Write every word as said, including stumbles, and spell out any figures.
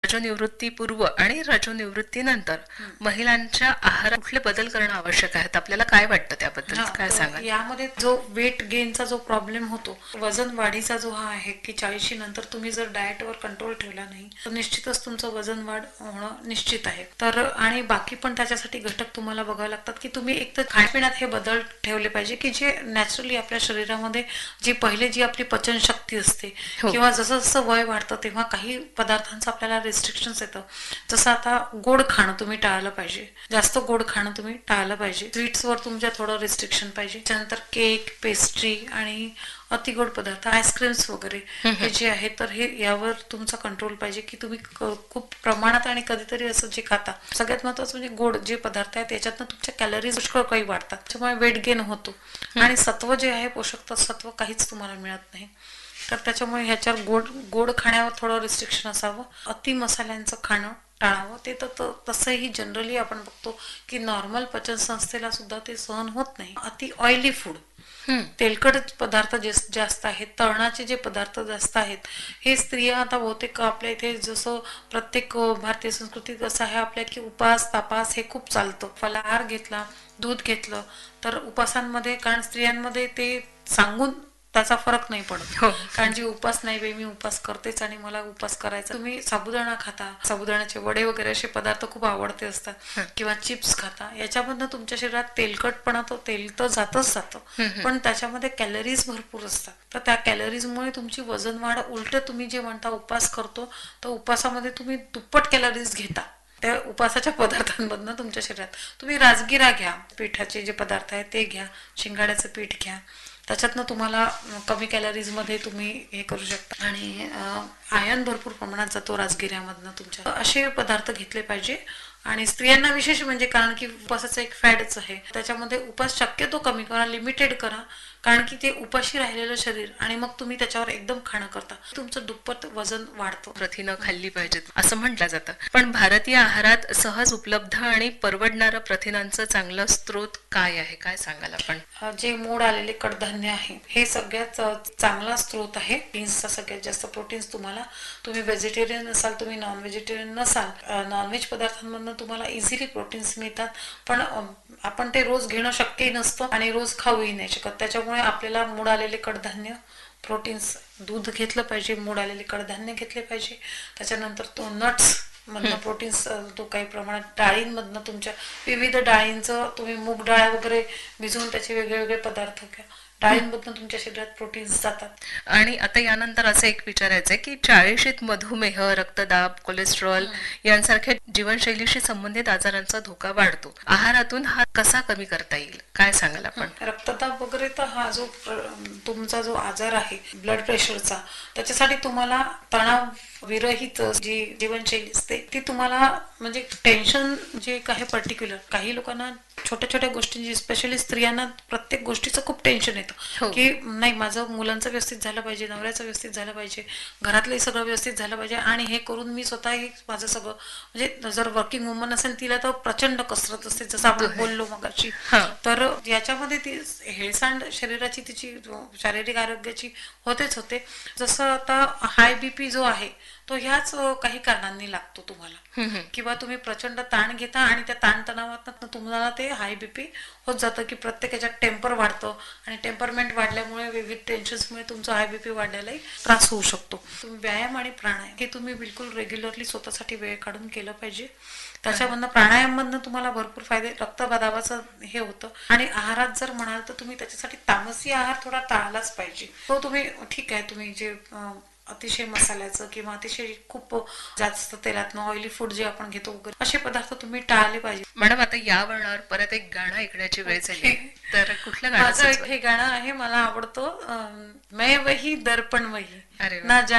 रजोनिवृत्तीपूर्व आणि रजोनिवृत्तीनंतर महिलांच्या आहारात कुठले बदल करणं आवश्यक आहेत? आपल्याला काय वाटतं त्याबद्दल, हा, काय तर सांगाल? यामध्ये जो वेट गेनचा जो प्रॉब्लेम होतो, वजन वाढीचा जो हा आहे की चाळीशी नंतर तुम्ही जर डाएटवर कंट्रोल ठेवला नाही तर निश्चितच तुमचं वजन वाढ होणं निश्चित आहे. तर आणि बाकी पण त्याच्यासाठी घटक तुम्हाला बघावे लागतात की तुम्ही एक तर खाण्यापिण्यात हे बदल ठेवले पाहिजे की जे नॅचरली आपल्या शरीरामध्ये जी पहिले जी आपली पचनशक्ती असते हो. किंवा जसं जसं वय वाढतं तेव्हा काही पदार्थांचं आपल्याला रिस्ट्रिक्शन्स येतं. जसं आता गोड खाणं तुम्ही टाळलं पाहिजे, जास्त गोड खाणं तुम्ही टाळलं पाहिजे. स्वीट्सवर तुमच्या थोडं रिस्ट्रिक्शन पाहिजे. त्यानंतर केक, पेस्ट्री आणि अतिगोड पदार्थ, आईस्क्रीम्स वगैरे हे जे आहे तर हे यावर तुमचा कंट्रोल पाहिजे की तुम्ही क- खूप प्रमाणात आणि कधीतरी असं जे खाता. सगळ्यात महत्वाचं म्हणजे गोड जे पदार्थ आहेत त्याच्यातनं तुमच्या कॅलरीज पुष्कळ काही वाढतात, त्याच्यामुळे वेट गेन होतो आणि सत्व जे आहे, पोषक सत्व काहीच तुम्हाला मिळत नाही. तर त्याच्यामुळे ह्याच्यावर गोड गोड खाण्यावर थोडं रिस्ट्रिक्शन असावं. अति मसाल्यांचं खाणं टाळावं. ते तर त- तसंही जनरली आपण बघतो की नॉर्मल पचनसंस्थेला सुद्धा ते सहन होत नाही. अति ऑइली फूड, तेलकट पदार्थ जे जास्त आहेत, तळणाचे जे पदार्थ जास्त आहेत, हे स्त्रिया आता बहुतेक आपल्या इथे जसं प्रत्येक अ, भारतीय संस्कृतीत असं आहे आपल्या की उपास तापास हे खूप चालतं. फलाहार घेतला, दूध घेतलं तर उपासांमध्ये, कारण स्त्रियांमध्ये ते सांगून त्याचा फरक नाही पडत. हो. कारण जी उपास नाही बाई मी उपास करतेच आणि मला उपास करायचा, तुम्ही साबुदाणा खाता, साबुदाण्याचे वडे वगैरे असे पदार्थ खूप आवडते असतात किंवा चिप्स खाता, याच्यामधनं तुमच्या शरीरात तेलकटपणा, तो तेल तर जातच जातं पण त्याच्यामध्ये कॅलरीज भरपूर असतात. तर त्या कॅलरीजमुळे तुमची वजन वाढ, उलट तुम्ही जे म्हणता उपास करतो तर उपासामध्ये तुम्ही दुप्पट कॅलरीज घेता त्या उपासाच्या पदार्थांमधनं तुमच्या शरीरात. तुम्ही राजगिरा घ्या, पिठाचे जे पदार्थ आहेत ते घ्या, शिंगाड्याचं पीठ घ्या, त्याच्यातनं तुम्हाला कमी कॅलरीजमध्ये तुम्ही हे करू शकता आणि आयर्न भरपूर प्रमाणात जातो राजगिऱ्यामधनं तुमच्या. असे पदार्थ घेतले पाहिजे. आणि स्त्रियांना विशेष म्हणजे कारण की उपासाचं एक फॅडच आहे, त्याच्यामध्ये उपास शक्यतो कमी करा, लिमिटेड करा, कारण की ते उपाशी राहिलेलं शरीर आणि मग तुम्ही त्याच्यावर एकदम खाणं करता, तुमचं दुप्पट वजन वाढतं. प्रथिनं खाल्ली पाहिजेत असं म्हटलं जातं. पण भारतीय आहारात सहज उपलब्ध आणि परवडणारं प्रथिनांचं चांगलं स्रोत काय आहे, काय सांगाल आपण? अ, जे मोड आलेले कडधान्य आहे हे सगळ्यात अ, चांगला स्रोत आहे प्रोटीन्सचा. सगळ्यात जास्त प्रोटीन्स तुम्हाला, तुम्ही व्हेजिटेरियन असाल, तुम्ही नॉन व्हेजिटेरियन नसाल, नॉनव्हेज पदार्थांमधून तुम्हाला इझिली प्रोटीन्स मिळतात. पण अ, आपण ते रोज घेणं शक्यही नसतं आणि रोज खाऊही नाही शकत. त्याच्यामुळे आपल्याला मोड आलेले कडधान्य, प्रोटीन्स, दूध घेतलं पाहिजे, मोड आलेले कडधान्य घेतले पाहिजे. त्याच्यानंतर तो नट्स मधनं प्रोटीन्स, तो काही प्रमाणात डाळींमधनं, तुमच्या विविध डाळींचं, तुम्ही मूग डाळ वगैरे भिजवून त्याचे वेगळे वेगळे पदार्थ घ्या, डाळींमधनं तुमच्या शरीरात प्रोटीन्स जातात. आणि आता यानंतर असं एक विचारायचं आहे की चाळीशीत मधुमेह, रक्तदाब, कोलेस्ट्रॉल यांसारख्या जीवनशैलीशी संबंधित आजारांचा धोका वाढतो. आहारातून हा कसा कमी करता येईल, काय सांगाल आपण? रक्तदाब वगैरे तर हा जो प्र- तुमचा जो आजार आहे ब्लड प्रेशरचा, त्याच्यासाठी तुम्हाला तणाव विरहित जी जीवनशैली असते ती तुम्हाला, म्हणजे टेन्शन जे आहे पर्टिक्युलर, काही लोकांना छोट्या छोट्या गोष्टींची, स्पेशली स्त्रियांना प्रत्येक गोष्टीचं खूप टेन्शन हो. येतं की नाही माझं मुलांचं व्यवस्थित झालं पाहिजे, नवऱ्याचं व्यवस्थित झालं पाहिजे, घरातलंही सगळं व्यवस्थित झालं पाहिजे आणि हे करून मी स्वतःही माझं सगळं, म्हणजे जर वर्किंग वुमन असेल तिला तर प्रचंड कसरत असते, जसं आपण बोललो मगाशी. हा. तर याच्यामध्ये ती हेळसांड शरीराची, तिची शारीरिक आरोग्याची होतेच होते. जसं आता हाय बीपी जो आहे तो ह्याच काही कारणांनी लागतो तुम्हाला, किंवा तुम्ही प्रचंड ताण घेता आणि त्या ताणतणावात तुम्हाला ते हाय बीपी होत जातं की प्रत्येक याच्यात टेम्पर वाढतं आणि टेम्परमेंट वाढल्यामुळे विविध टेन्शन्समुळे तुमचा हाय बीपी वाढल्यालाही त्रास होऊ शकतो. तुम्ही व्यायाम आणि प्राणायाम हे तुम्ही बिलकुल रेग्युलरली स्वतःसाठी वेळ काढून केलं पाहिजे. त्याच्यामधनं प्राणायाममधनं तुम्हाला भरपूर फायदे, रक्तदाबाचं हे होतं. आणि आहारात जर म्हणाल तर तुम्ही त्याच्यासाठी तामसी आहार थोडा टाळलाच पाहिजे. तो तुम्ही ठीक आहे, तुम्ही जे अतिशय मसाल्याचं किंवा अतिशय खूप जास्त तेलातनं ऑइली फूड जे आपण घेतो वगैरे असे पदार्थ तुम्ही टाळले पाहिजे. मॅडम आता या वळणावर परत एक गाणं ऐकण्याची वेळ झाली, तर कुठलं गाणं माझं एक सुचवा? हे गाणं आहे, मला आवडतं, अं, मैं वही दर्पण वही अरे वा. ना